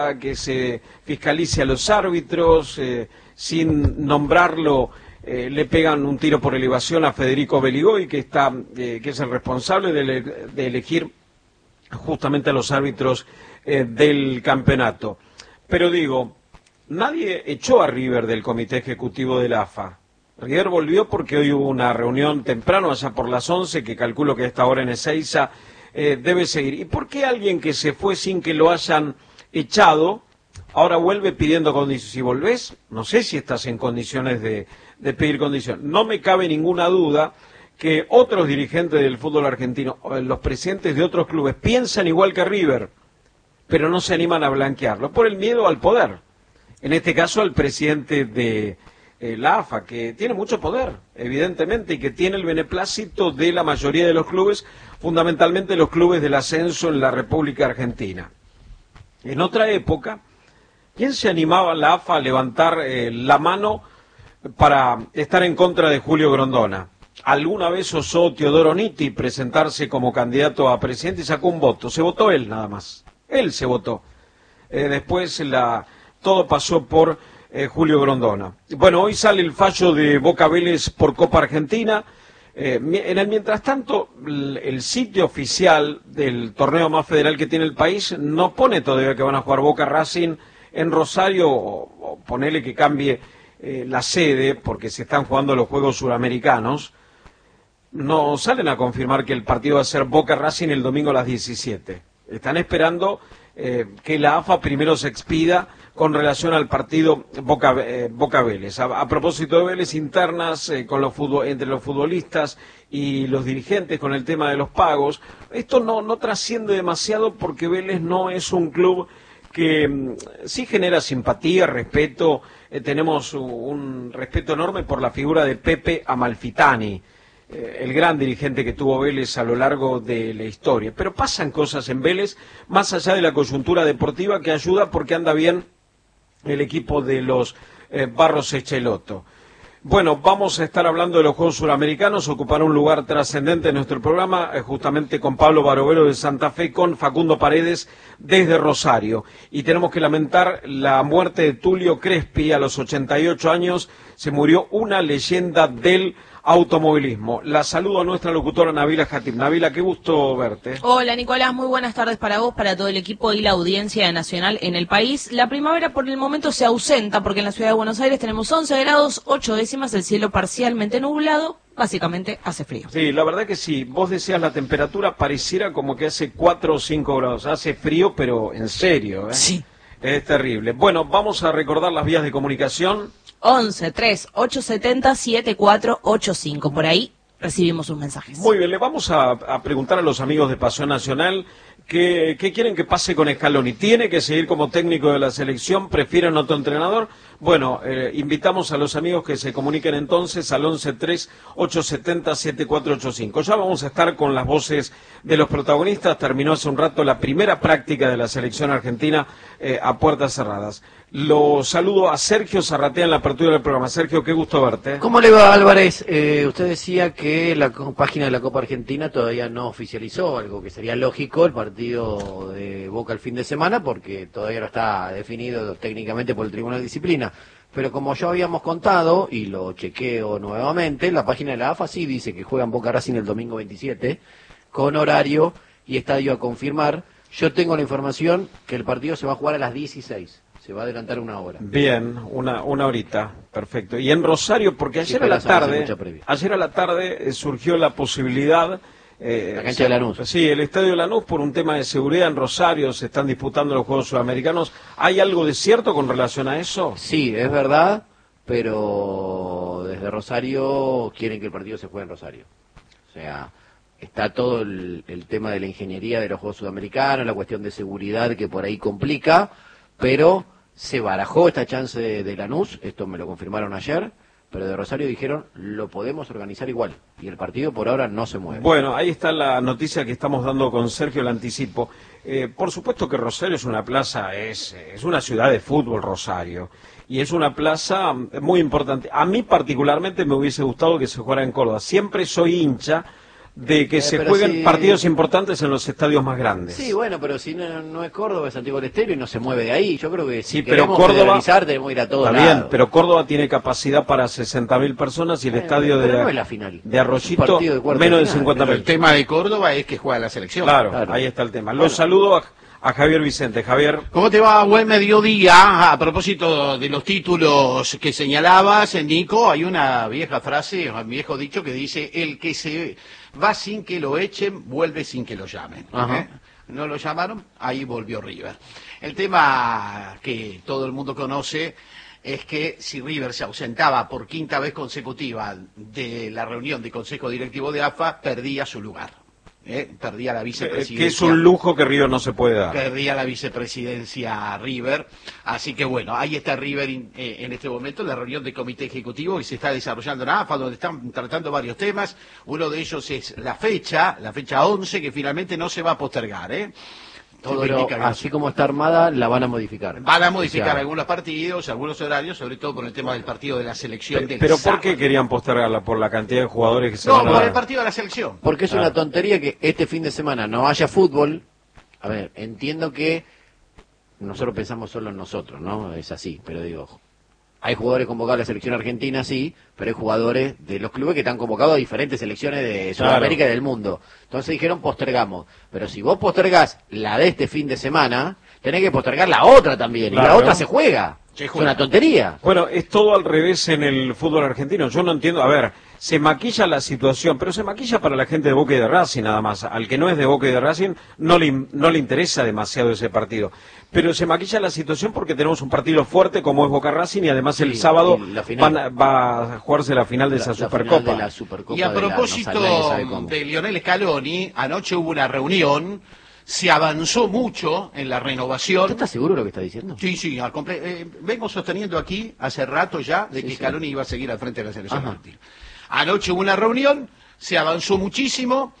que se fiscalice a los árbitros, sin nombrarlo, le pegan un tiro por elevación a Federico Beligoy, que es el responsable de elegir justamente a los árbitros del campeonato. Pero digo, nadie echó a River del comité ejecutivo de la AFA. River volvió porque hoy hubo una reunión temprano, allá por las 11, que calculo que a esta hora en Ezeiza debe seguir. ¿Y por qué alguien que se fue sin que lo hayan echado, ahora vuelve pidiendo condiciones? Si volvés, no sé si estás en condiciones de pedir condiciones. No me cabe ninguna duda que otros dirigentes del fútbol argentino, los presidentes de otros clubes, piensan igual que River, pero no se animan a blanquearlo, por el miedo al poder. En este caso, al presidente de la AFA, que tiene mucho poder, evidentemente, y que tiene el beneplácito de la mayoría de los clubes, fundamentalmente los clubes del ascenso en la República Argentina. En otra época, ¿quién se animaba a la AFA a levantar la mano para estar en contra de Julio Grondona? Alguna vez osó Teodoro Nitti presentarse como candidato a presidente y sacó un voto. Se votó él nada más. Él se votó. Después todo pasó por Julio Grondona. Bueno, hoy sale el fallo de Boca Vélez por Copa Argentina. En el mientras tanto, el sitio oficial del torneo más federal que tiene el país no pone todavía que van a jugar Boca Racing en Rosario, o ponele que cambie la sede porque se están jugando los Juegos Suramericanos. No salen a confirmar que el partido va a ser Boca Racing el domingo a las 17. Están esperando que la AFA primero se expida con relación al partido Boca Vélez. A propósito de Vélez, internas entre los futbolistas y los dirigentes con el tema de los pagos. Esto no trasciende demasiado porque Vélez no es un club que sí genera simpatía, respeto. Tenemos un respeto enorme por la figura de Pepe Amalfitani, el gran dirigente que tuvo Vélez a lo largo de la historia. Pero pasan cosas en Vélez, más allá de la coyuntura deportiva, que ayuda porque anda bien el equipo de los Barros Echeloto. Bueno, vamos a estar hablando de los Juegos Suramericanos, ocupará un lugar trascendente en nuestro programa, justamente con Pablo Barovero de Santa Fe, con Facundo Paredes desde Rosario. Y tenemos que lamentar la muerte de Tulio Crespi a los 88 años, se murió una leyenda del automovilismo. La saludo a nuestra locutora Nabila Jatib. Nabila, qué gusto verte. Hola Nicolás, muy buenas tardes para vos, para todo el equipo y la audiencia de Nacional en el país. La primavera por el momento se ausenta porque en la ciudad de Buenos Aires tenemos 11 grados, 8 décimas, el cielo parcialmente nublado, básicamente hace frío. Sí, la verdad que sí, vos decías la temperatura, pareciera como que hace 4 o 5 grados, hace frío pero en serio, ¿eh? Sí. Es terrible. Bueno, vamos a recordar las vías de comunicación. 11-3-870-7485. Por ahí recibimos sus mensajes. Muy bien, le vamos a preguntar a los amigos de Pasión Nacional qué quieren que pase con Scaloni. ¿Tiene que seguir como técnico de la selección? ¿Prefieren otro entrenador? Bueno, invitamos a los amigos que se comuniquen entonces al 11-3-870-7485. Ya vamos a estar con las voces de los protagonistas. Terminó hace un rato la primera práctica de la selección argentina a puertas cerradas. Lo saludo a Sergio Zarratea en la apertura del programa. Sergio, qué gusto verte. ¿Cómo le va, Álvarez? Usted decía que la página de la Copa Argentina todavía no oficializó, algo que sería lógico, el partido de Boca el fin de semana, porque todavía no está definido técnicamente por el Tribunal de Disciplina. Pero como ya habíamos contado, y lo chequeo nuevamente, la página de la AFA sí dice que juegan Boca Racing el domingo 27, con horario y estadio a confirmar. Yo tengo la información que el partido se va a jugar a las 16. Se va a adelantar una hora. Bien, una horita, perfecto. Y en Rosario, porque ayer a la tarde surgió la posibilidad... la cancha de Lanús. Sí, el estadio de Lanús, por un tema de seguridad en Rosario, se están disputando los Juegos Sudamericanos. ¿Hay algo de cierto con relación a eso? Sí, es verdad, pero desde Rosario quieren que el partido se juegue en Rosario. O sea, está todo el tema de la ingeniería de los Juegos Sudamericanos, la cuestión de seguridad que por ahí complica, pero se barajó esta chance de Lanús, esto me lo confirmaron ayer, pero de Rosario dijeron, lo podemos organizar igual, y el partido por ahora no se mueve. Bueno, ahí está la noticia que estamos dando con Sergio, el anticipo. Por supuesto que Rosario es una plaza, es una ciudad de fútbol, Rosario, y es una plaza muy importante. A mí particularmente me hubiese gustado que se jugara en Córdoba. Siempre soy hincha de que se pero jueguen si- partidos importantes en los estadios más grandes. Sí, bueno, pero si no es Córdoba, es Santiago del Estero y no se mueve de ahí. Yo creo que si Sí, pero queremos Córdoba- federalizar tenemos que ir a todos Está bien, lados. pero Córdoba tiene capacidad para 60.000 personas y el estadio pero de, no es la final. de Un Arroyito partido de cuarto menos de final. 50.000. Pero el tema de Córdoba es que juega la selección. Claro, Claro. ahí está el tema. Los saludo a Javier Vicente. Javier, ¿Cómo te va? Buen mediodía. A propósito de los títulos que señalabas, Nico, hay una vieja frase, un viejo dicho que dice, el que se va sin que lo echen, vuelve sin que lo llamen. Ajá. No lo llamaron, ahí volvió River. El tema que todo el mundo conoce es que si River se ausentaba por quinta vez consecutiva de la reunión de Consejo Directivo de AFA, perdía su lugar. Perdía la vicepresidencia. que es un lujo que Río no se puede dar. Perdía la vicepresidencia River, así que bueno, ahí está River en este momento, en la reunión del comité ejecutivo que se está desarrollando en AFA, donde están tratando varios temas. Uno de ellos es la fecha 11, que finalmente no se va a postergar, Todo Pero indica que así como está armada, la van a modificar. van a modificar O sea, algunos partidos, algunos horarios, sobre todo por el tema del partido de la selección del Pero ¿por qué sábado. querían postergarla? ¿Por la cantidad de jugadores que se No, van a por dar? el partido de la selección. Porque es una tontería que este fin de semana no haya fútbol. A ver, entiendo que nosotros pensamos solo en nosotros, ¿no? Es así, pero digo, hay jugadores convocados a la selección argentina, sí, pero hay jugadores de los clubes que están convocados a diferentes selecciones de Sudamérica y del mundo. Entonces dijeron postergamos. Pero si vos postergás la de este fin de semana, tenés que postergar la otra también. Y Claro. la otra se juega. Se Es juega. una tontería. Bueno, es todo al revés en el fútbol argentino. Yo no entiendo. A ver, se maquilla la situación, pero se maquilla para la gente de Boca y de Racing nada más. Al que no es de Boca y de Racing no le interesa demasiado ese partido. Pero se maquilla la situación porque tenemos un partido fuerte como es Boca Racing y además el Sí, sábado y la final. va a jugarse la final de esa La Supercopa. final de la Supercopa Y a de la- no propósito sabe- nadie sabe cómo. de Lionel Scaloni, anoche hubo una reunión, se avanzó mucho en la renovación. ¿Usted está seguro de lo que está diciendo? Sí, vengo sosteniendo aquí hace rato ya de Sí, que sí. Scaloni iba a seguir al frente de la selección Ajá. argentina. Anoche hubo una reunión, se avanzó muchísimo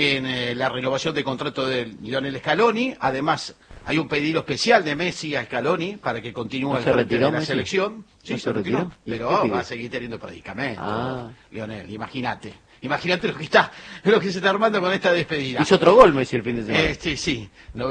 en la renovación de contrato de Lionel Scaloni, además hay un pedido especial de Messi a Scaloni para que continúe ¿No al se frente retiró de la Messi? selección. Sí, ¿No se se retiró, retiró? ¿Y pero qué pide? va a seguir teniendo predicamentos. Ah. Lionel, imagínate lo que se está armando con esta despedida. Hizo otro gol Messi el fin de semana. Sí,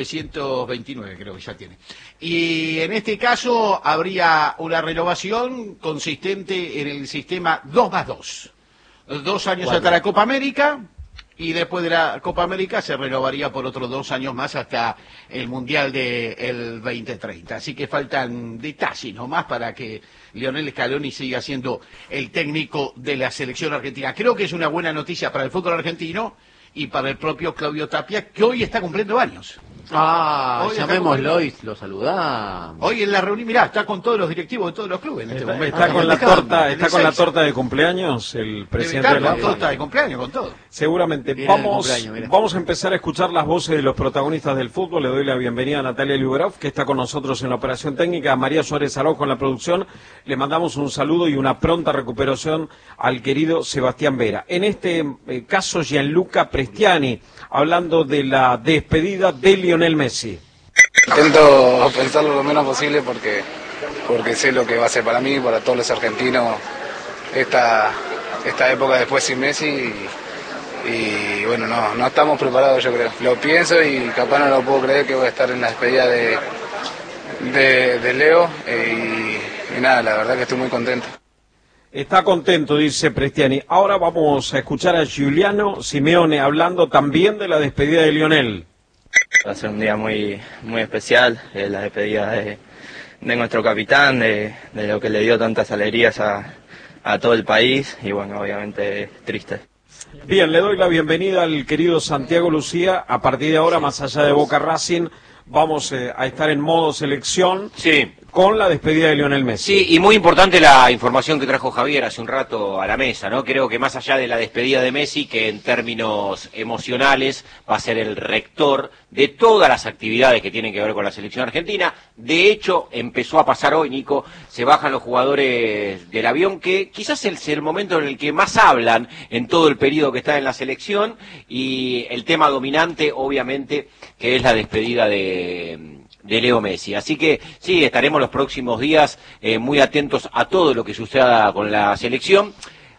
929 creo que ya tiene. Y en este caso habría una renovación consistente en el sistema 2+2. 2 años ¿Cuál? hasta la Copa América y después de la Copa América se renovaría por otros 2 años más hasta el Mundial del 2030. Así que faltan detalles nomás para que Lionel Scaloni siga siendo el técnico de la selección argentina. Creo que es una buena noticia para el fútbol argentino y para el propio Claudio Tapia, que hoy está cumpliendo años. Hoy está Llamémoslo y lo saludamos. Hoy en la reunión, mirá, está con todos los directivos de todos los clubes en este Está, momento. está con la Festejando, torta, en está el con la 6. torta de cumpleaños el Debe presidente de estar la con AFA. torta de cumpleaños, con todo. Seguramente. Viene el Vamos, cumpleaños, mira. vamos a empezar a escuchar las voces de los protagonistas del fútbol. Le doy la bienvenida a Natalia Liberov, que está con nosotros en la operación técnica, a María Suárez Araujo en la producción. Le mandamos un saludo y una pronta recuperación al querido Sebastián Vera. En este caso, Gianluca Prestiani, hablando de la despedida de Lionel Messi. Intento pensarlo lo menos posible porque sé lo que va a ser para mí, para todos los argentinos, esta época después sin Messi y bueno, no estamos preparados, yo creo. Lo pienso y capaz no lo puedo creer que voy a estar en la despedida de Leo y nada, la verdad que estoy muy contento. Está contento, dice Prestiani. Ahora vamos a escuchar a Giuliano Simeone hablando también de la despedida de Lionel. Va a ser un día muy especial, la despedida de nuestro capitán, de lo que le dio tantas alegrías a todo el país y bueno, obviamente triste. Bien, le doy la bienvenida al querido Santiago Lucía. A partir de ahora, más allá de Boca Racing, vamos a estar en modo selección Sí, con la despedida de Lionel Messi. sí, y muy importante la información que trajo Javier hace un rato a la mesa, ¿no? Creo que más allá de la despedida de Messi, que en términos emocionales va a ser el rector de todas las actividades que tienen que ver con la selección argentina. De hecho, empezó a pasar hoy, Nico, se bajan los jugadores del avión, que quizás es el momento en el que más hablan en todo el periodo que está en la selección, y el tema dominante, obviamente, que es la despedida de Leo Messi. Así que sí, estaremos los próximos días muy atentos a todo lo que suceda con la selección.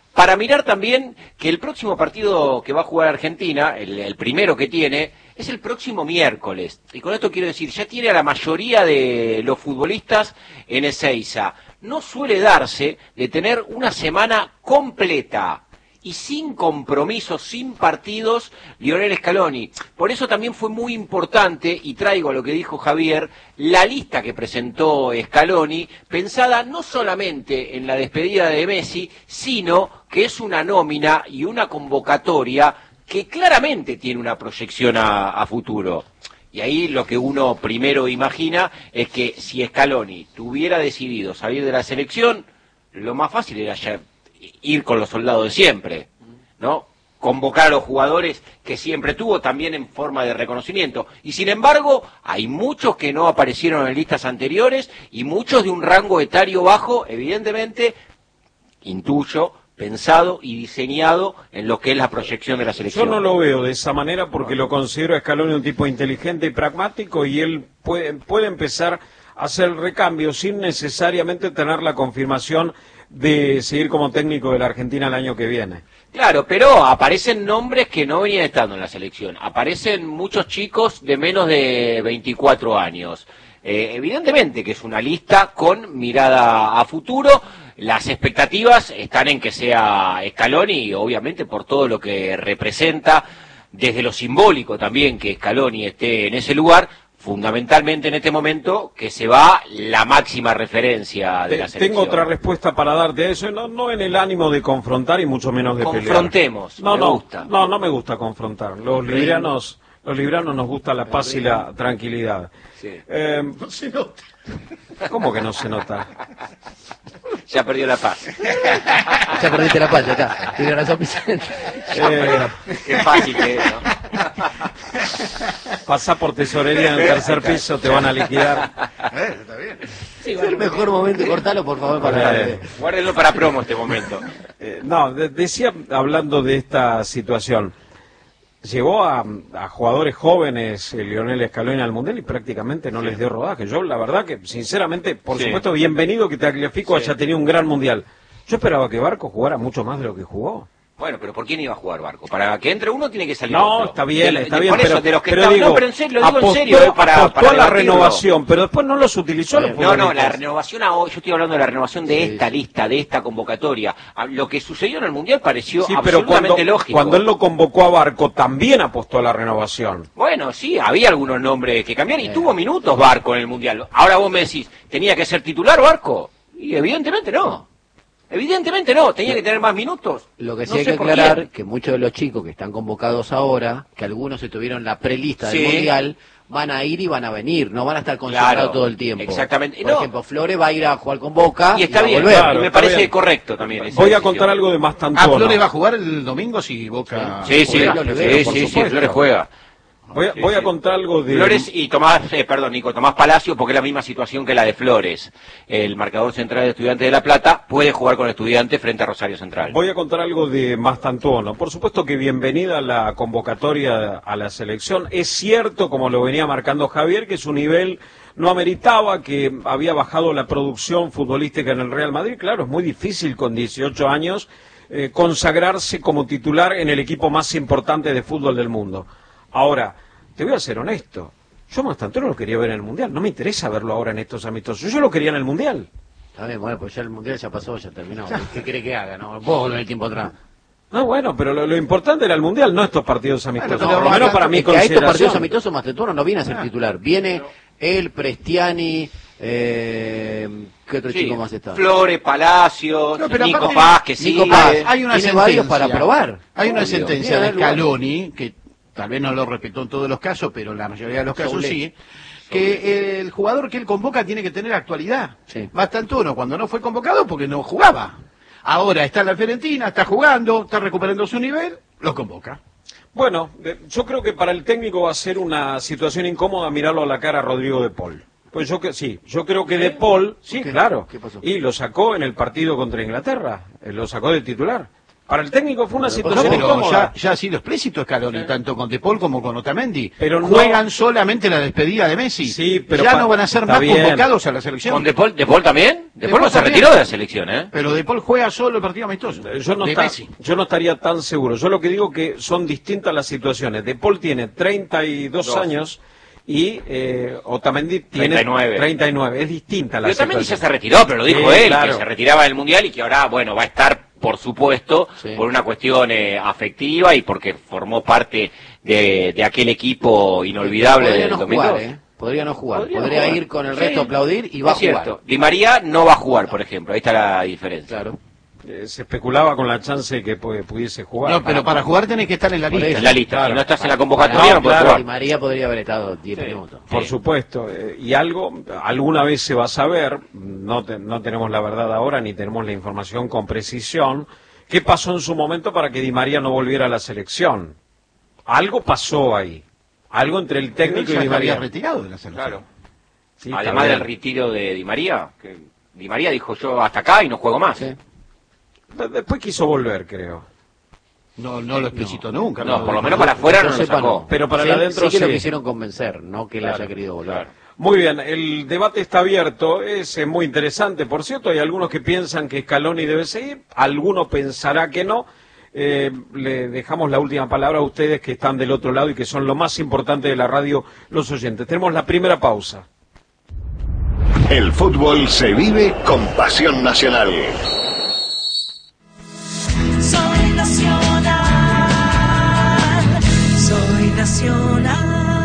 para mirar también que el próximo partido que va a jugar Argentina, el primero que tiene, es el próximo miércoles. Y con esto quiero decir, ya tiene a la mayoría de los futbolistas en Ezeiza. No suele darse de tener una semana completa y sin compromisos, sin partidos, Lionel Scaloni. Por eso también fue muy importante, y traigo a lo que dijo Javier, la lista que presentó Scaloni, pensada no solamente en la despedida de Messi, sino que es una nómina y una convocatoria que claramente tiene una proyección a futuro. Y ahí lo que uno primero imagina es que si Scaloni tuviera decidido salir de la selección, lo más fácil era ya ir con los soldados de siempre, ¿no? Convocar a los jugadores que siempre tuvo, también en forma de reconocimiento. Y sin embargo, hay muchos que no aparecieron en listas anteriores y muchos de un rango etario bajo, evidentemente, intuyo, pensado y diseñado en lo que es la proyección de la selección. Yo no lo veo de esa manera porque lo considero a Scaloni un tipo inteligente y pragmático y él puede empezar a hacer el recambio sin necesariamente tener la confirmación de seguir como técnico de la Argentina el año que viene. Claro, pero aparecen nombres que no venían estando en la selección. Aparecen muchos chicos de menos de 24 años. Evidentemente que es una lista con mirada a futuro. Las expectativas están en que sea Scaloni, obviamente por todo lo que representa, desde lo simbólico también que Scaloni esté en ese lugar, fundamentalmente en este momento que se va la máxima referencia de la selección. Tengo otra respuesta para darte a eso, no en el ánimo de confrontar y mucho menos de pelear. Confrontemos, me gusta. No me gusta confrontar. Los librianos nos gusta la paz y la tranquilidad. Sí. No se nota. ¿Cómo que no se nota? Ya perdió la paz. Ya perdiste la paz, ya está. Tiene razón, Vicente. Qué fácil que es, ¿no? Pasá por tesorería en el tercer piso, te van a liquidar. Está bien. Sí, es el mejor momento, cortalo por favor para Guárdenlo para promo este momento. Decía, hablando de esta situación, llevó a jugadores jóvenes Lionel Scaloni al Mundial y prácticamente no les dio rodaje. Yo, la verdad que, sinceramente, por supuesto, bienvenido que Tagliafico haya tenido un gran Mundial. Yo esperaba que Barco jugara mucho más de lo que jugó. Bueno, pero ¿por quién iba a jugar Barco? Para que entre uno tiene que salir No, otro. está bien, Por eso, de los que estaban, digo, no, pero en serio, lo digo en serio, apostó para a la debatirlo. renovación, pero después no los utilizó los No, futbolistas. la renovación yo estoy hablando de la renovación de esta lista, de esta convocatoria. Lo que sucedió en el Mundial pareció pero absolutamente lógico. cuando él lo convocó a Barco, también apostó a la renovación. Bueno, sí, había algunos nombres que cambiar y tuvo minutos Barco en el Mundial. Ahora vos me decís, ¿tenía que ser titular Barco? Y evidentemente no. Evidentemente no, tenía que tener más minutos. Lo que sí No hay sé que por aclarar, quién. que muchos de los chicos que están convocados ahora, que algunos estuvieron en la prelista Sí. del Mundial, van a ir y van a venir, no van a estar concentrados Claro, todo el tiempo. exactamente. Por No. ejemplo, Flores va a ir a jugar con Boca Y está va a bien, volver. Claro, y me está parece bien. correcto también. esa Voy a decisión. contar algo de Mastantuono. Flores va a jugar el domingo si Boca... Sí, sí, Juega, lo veo, por sí, supuesto. Flores juega. Voy a contar algo de... Flores y Tomás Palacio, porque es la misma situación que la de Flores. El marcador central de Estudiantes de La Plata puede jugar con Estudiantes frente a Rosario Central. Voy a contar algo de Mastantuono. Por supuesto que bienvenida la convocatoria a la selección. Es cierto, como lo venía marcando Javier, que su nivel no ameritaba, que había bajado la producción futbolística en el Real Madrid. Claro, es muy difícil con 18 años consagrarse como titular en el equipo más importante de fútbol del mundo. Ahora, te voy a ser honesto. Yo a Mastantuono lo quería ver en el Mundial. No me interesa verlo ahora en estos amistosos. Yo lo quería en el Mundial. Está bien, bueno, pues ya el Mundial ya pasó, ya terminó. ¿Qué quiere que haga? No puedo volver el tiempo atrás. No, bueno, pero lo importante era el Mundial, no estos partidos amistosos. Bueno, Por lo menos para mi es que a estos partidos consideración. amistosos Mastantuono no viene a ser titular. Viene él, Prestiani, ¿qué otro Sí, chico más está? Flores, Palacio, No, pero Nico aparte- Paz, que sí. Nico Paz. Hay una Tiene sentencia. varios para probar. Hay una Obvio. sentencia de Tiene algo. Scaloni, que tal vez no lo respetó en todos los casos, pero en la mayoría de los casos Soule. sí, que el jugador que él convoca tiene que tener actualidad. Sí. Mastantuono cuando no fue convocado porque no jugaba. Ahora está en la Fiorentina, está jugando, está recuperando su nivel, lo convoca. Bueno, yo creo que para el técnico va a ser una situación incómoda mirarlo a la cara a Rodrigo de Paul. Pues yo creo que de Paul, sí, ¿Qué? claro, ¿Qué pasó? y lo sacó en el partido contra Inglaterra, lo sacó de titular. Para el técnico fue una situación Pero incómoda. ya ha sido explícito Scaloni, tanto con De Paul como con Otamendi. Pero no- juegan solamente la despedida de Messi. Sí, pero ya no van a ser está más bien. convocados a la selección. ¿Con De Paul también? De Paul no se también. retiró de la selección, ¿eh? Pero De Paul juega solo el partido amistoso. De Messi. Yo no estaría tan seguro. Yo lo que digo que son distintas las situaciones. De Paul tiene 32 años y Otamendi tiene 39. Es distinta la Pero también ya situación. se retiró, pero lo dijo Sí, él, claro. que se retiraba del Mundial y que ahora, bueno, va a estar, por supuesto, Sí. por una cuestión afectiva y porque formó parte de aquel equipo inolvidable Podría del no 2002. jugar, Podría no jugar. Podría Podría, no jugar. ir con el Sí. resto a aplaudir y va a Es cierto. jugar. Di María no va a jugar, por ejemplo. Ahí está la diferencia. Claro. Se especulaba con la chance de que pudiese jugar. No, pero para jugar tenés que estar en la Por lista. eso. En la lista. Claro. Si no estás en la convocatoria, no puedes claro. jugar. Di María podría haber estado 10 minutos. Por Sí. supuesto, y alguna vez se va a saber, no tenemos la verdad ahora ni tenemos la información con precisión, qué pasó en su momento para que Di María no volviera a la selección. Algo pasó ahí, algo entre el Pero él técnico ya y Di estaría María. retirado de la selección. Claro. Sí, Además está del bien. retiro de Di María, que Di María dijo yo hasta acá y no juego más. Sí. Después quiso volver, creo. No lo explicitó nunca. No, por lo menos para afuera no lo sepa, sacó. Pero para sí, el adentro sí que lo sí. quisieron convencer, no que él haya querido volver. Claro. Muy bien, el debate está abierto, es muy interesante, por cierto, hay algunos que piensan que Scaloni debe seguir, alguno pensará que no. Le dejamos la última palabra a ustedes que están del otro lado y que son lo más importante de la radio, los oyentes. Tenemos la primera pausa. El fútbol se vive con pasión nacional. Soy nacional, soy nacional.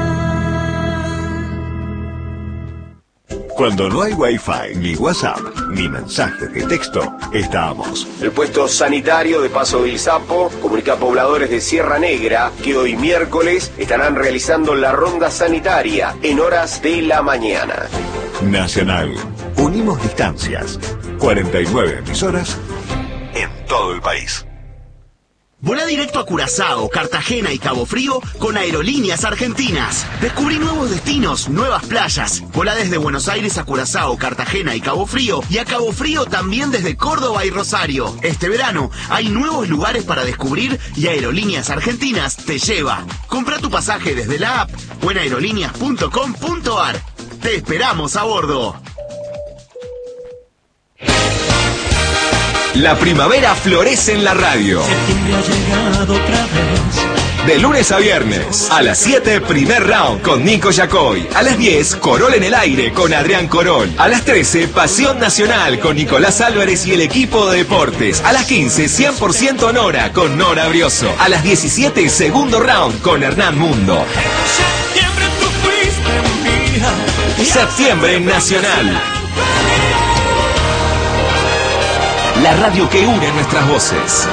Cuando no hay Wi-Fi, ni WhatsApp, ni mensajes de texto, estamos. El puesto sanitario de Paso del Sapo comunica a pobladores de Sierra Negra que hoy miércoles estarán realizando la ronda sanitaria en horas de la mañana. Nacional. Unimos distancias. 49 emisoras en todo el país. Volá directo a Curazao, Cartagena y Cabo Frío con Aerolíneas Argentinas. Descubrí nuevos destinos, nuevas playas. Volá desde Buenos Aires a Curazao, Cartagena y Cabo Frío, y a Cabo Frío también desde Córdoba y Rosario. Este verano hay nuevos lugares para descubrir y Aerolíneas Argentinas te lleva. Compra tu pasaje desde la app o en aerolíneas.com.ar. Te esperamos a bordo. La primavera florece en la radio. Septiembre ha llegado otra vez. De lunes a viernes, a las 7, primer round con Nico Yacoy. A las 10, Corol en el aire con Adrián Corol. A las 13, Pasión Nacional con Nicolás Álvarez y el equipo de deportes. A las 15, 100% Nora con Nora Brioso. A las 17, segundo round con Hernán Mundo. Septiembre tú fuiste mía. Septiembre Nacional. La radio que une nuestras voces.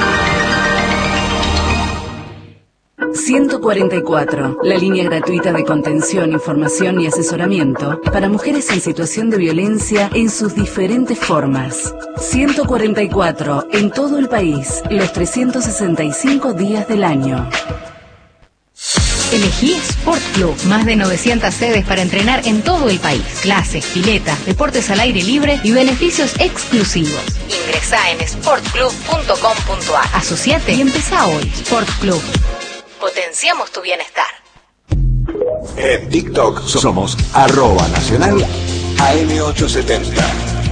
144, la línea gratuita de contención, información y asesoramiento para mujeres en situación de violencia en sus diferentes formas. 144, en todo el país, los 365 días del año. Elegí Sport Club, más de 900 sedes para entrenar en todo el país. Clases, piletas, deportes al aire libre y beneficios exclusivos. Ingresá en sportclub.com.ar. Asociate y empezá hoy. Sport Club. Potenciamos tu bienestar. En TikTok somos @nacional AM870.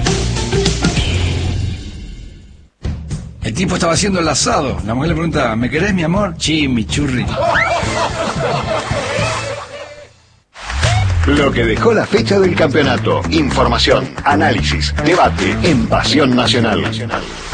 El tipo estaba haciendo el asado. La mujer le pregunta, ¿me querés, mi amor? Sí, mi churri. Lo que dejó la fecha del campeonato. Información, análisis, debate en Pasión Nacional.